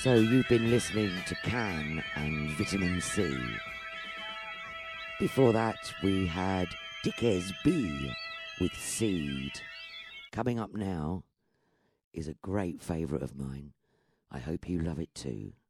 So you've been listening to Can and Vitamin C. Before that, we had Dickes B with Seed. Coming up now is a great favourite of mine. I hope you love it too.